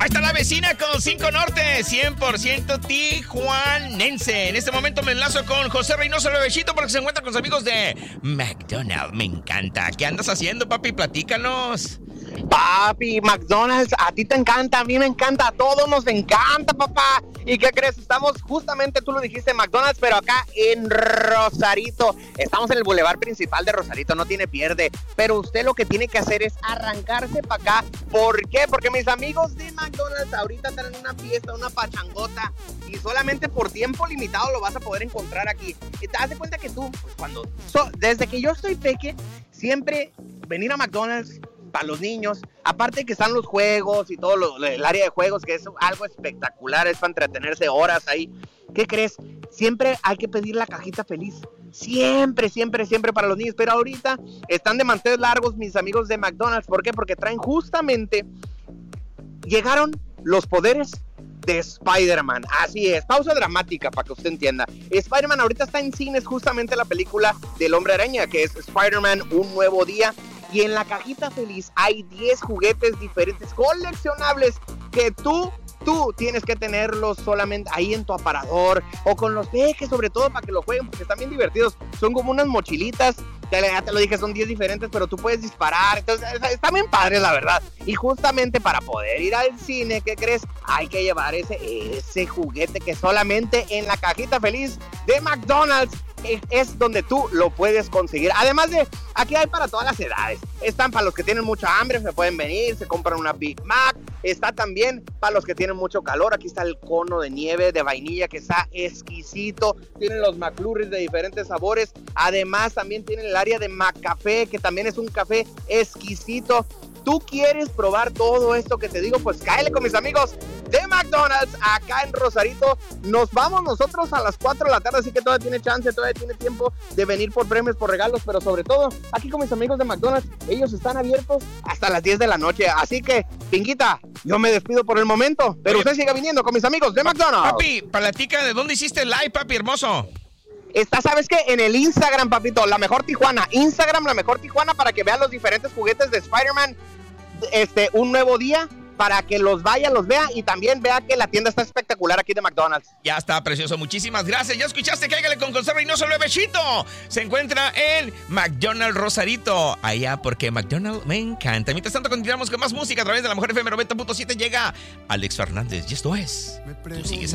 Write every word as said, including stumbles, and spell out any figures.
Ahí está la vecina con cinco Norte, cien por ciento tijuanense. En este momento me enlazo con José Reynoso el Bebecito porque se encuentra con sus amigos de McDonald's. Me encanta. ¿Qué andas haciendo, papi? Platícanos. Papi, McDonald's, a ti te encanta, a mí me encanta, a todos nos encanta, papá. ¿Y qué crees? Estamos justamente, tú lo dijiste, McDonald's, pero acá en Rosarito. Estamos en el bulevar principal de Rosarito, no tiene pierde. Pero usted lo que tiene que hacer es arrancarse para acá. ¿Por qué? Porque mis amigos de McDonald's ahorita traen una fiesta, una pachangota. Y solamente por tiempo limitado lo vas a poder encontrar aquí. Y te das cuenta que tú, pues cuando... So, desde que yo estoy peque, siempre venir a McDonald's para los niños, aparte que están los juegos y todo lo, el área de juegos, que es algo espectacular, es para entretenerse horas ahí. ¿Qué crees? Siempre hay que pedir la cajita feliz. Siempre, siempre, siempre para los niños. Pero ahorita están de manteles largos mis amigos de McDonald's. ¿Por qué? Porque traen justamente... Llegaron los poderes de Spider-Man. Así es, pausa dramática para que usted entienda. Spider-Man ahorita está en cines, justamente la película del Hombre Araña, que es Spider-Man Un Nuevo Día. Y en la cajita feliz hay diez juguetes diferentes coleccionables que tú, tú tienes que tenerlos solamente ahí en tu aparador o con los peques, sobre todo para que lo jueguen porque están bien divertidos. Son como unas mochilitas, ya te lo dije, son diez diferentes, pero tú puedes disparar. Entonces están bien padres, la verdad. Y justamente para poder ir al cine, ¿qué crees? Hay que llevar ese, ese juguete que solamente en la cajita feliz de McDonald's es donde tú lo puedes conseguir. Además de, aquí hay para todas las edades. Están para los que tienen mucha hambre, se pueden venir, se compran una Big Mac. Está también para los que tienen mucho calor. Aquí está el cono de nieve de vainilla que está exquisito. Tienen los McFlurries de diferentes sabores. Además también tienen el área de McCafé, que también es un café exquisito. ¿Tú quieres probar todo esto que te digo? Pues cáele con mis amigos de McDonald's acá en Rosarito. Nos vamos nosotros a las cuatro de la tarde, así que todavía tiene chance, todavía tiene tiempo de venir por premios, por regalos, pero sobre todo aquí con mis amigos de McDonald's. Ellos están abiertos hasta las diez de la noche, así que, Pinguita, yo me despido por el momento, pero Oye, usted siga viniendo con mis amigos de McDonald's. Papi, platica, ¿de dónde hiciste el live, papi hermoso? Está, ¿sabes qué? En el Instagram, papito, La Mejor Tijuana. Instagram, La Mejor Tijuana, para que vean los diferentes juguetes de Spider-Man, este, Un Nuevo Día, para que los vaya, los vea y también vea que la tienda está espectacular aquí de McDonald's. Ya está, precioso. Muchísimas gracias. Ya escuchaste, cáigale con José Reynoso el Bebecito. Se encuentra en McDonald's Rosarito. Allá porque McDonald's me encanta. Mientras tanto, continuamos con más música a través de la Mejor F M noventa punto siete. Llega Alex Fernández y esto es... Tú sigues